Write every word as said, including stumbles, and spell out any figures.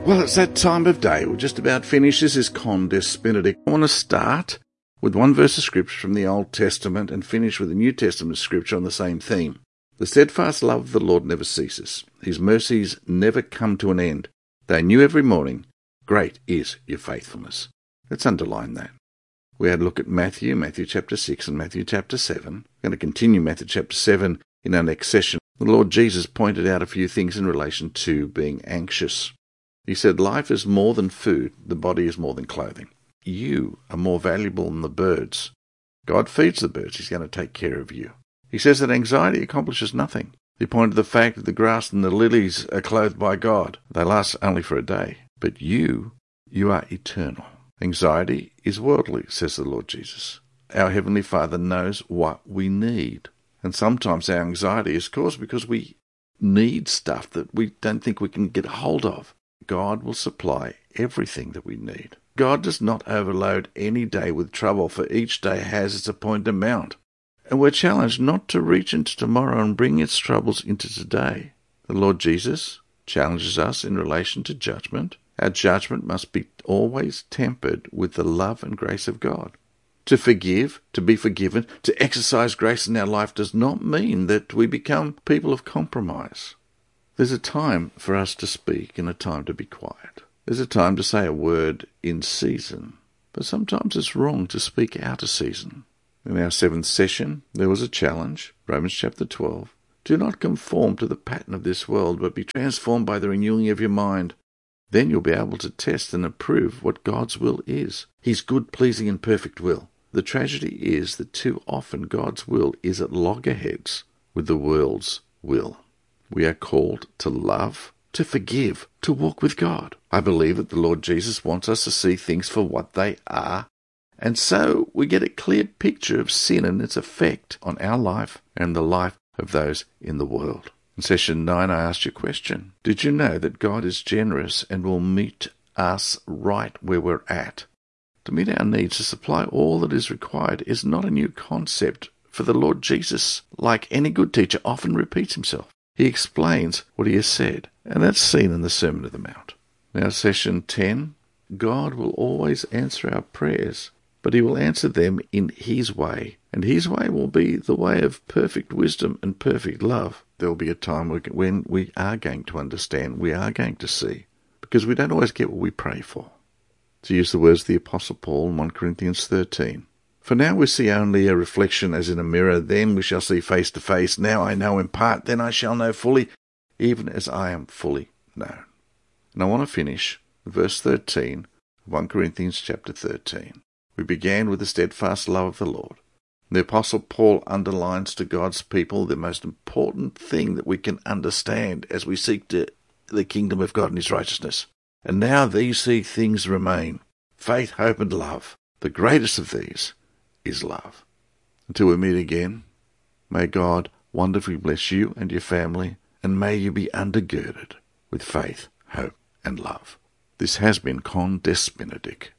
Well, it's that time of day. We're just about finished. This is Con Des Benedict. I want to start with one verse of scripture from the Old Testament and finish with a New Testament scripture on the same theme. The steadfast love of the Lord never ceases. His mercies never come to an end. They are new every morning. Great is your faithfulness. Let's underline that. We had a look at Matthew, Matthew chapter six and Matthew chapter seven. We're going to continue Matthew chapter seven in our next session. The Lord Jesus pointed out a few things in relation to being anxious. He said, life is more than food, the body is more than clothing. You are more valuable than the birds. God feeds the birds, he's going to take care of you. He says that anxiety accomplishes nothing. He pointed to the fact that the grass and the lilies are clothed by God. They last only for a day. But you, you are eternal. Anxiety is worldly, says the Lord Jesus. Our Heavenly Father knows what we need. And sometimes our anxiety is caused because we need stuff that we don't think we can get hold of. God will supply everything that we need. God does not overload any day with trouble, for each day has its appointed amount. And we're challenged not to reach into tomorrow and bring its troubles into today. The Lord Jesus challenges us in relation to judgment. Our judgment must be always tempered with the love and grace of God. To forgive, to be forgiven, to exercise grace in our life does not mean that we become people of compromise. There's a time for us to speak and a time to be quiet. There's a time to say a word in season, but sometimes it's wrong to speak out of season. In our seventh session, there was a challenge, Romans chapter twelve. Do not conform to the pattern of this world, but be transformed by the renewing of your mind. Then you'll be able to test and approve what God's will is, his good, pleasing, and perfect will. The tragedy is that too often God's will is at loggerheads with the world's will. We are called to love, to forgive, to walk with God. I believe that the Lord Jesus wants us to see things for what they are, and so we get a clear picture of sin and its effect on our life and the life of those in the world. In session nine, I asked you a question. Did you know that God is generous and will meet us right where we're at? To meet our needs, to supply all that is required, is not a new concept, for the Lord Jesus, like any good teacher, often repeats himself. He explains what he has said, and that's seen in the Sermon on the Mount. Now, session ten, God will always answer our prayers, but he will answer them in his way, and his way will be the way of perfect wisdom and perfect love. There will be a time when we are going to understand, we are going to see, because we don't always get what we pray for. To use the words of the Apostle Paul in First Corinthians thirteen, for now we see only a reflection as in a mirror, then we shall see face to face. Now I know in part, then I shall know fully, even as I am fully known. And I want to finish with verse thirteen of First Corinthians chapter thirteen. We began with the steadfast love of the Lord. The Apostle Paul underlines to God's people the most important thing that we can understand as we seek to the kingdom of God and his righteousness. And now these three things remain: faith, hope, and love. The greatest of these is love. Until we meet again, may God wonderfully bless you and your family, and may you be undergirded with faith, hope, and love. This has been Con Des Benedict.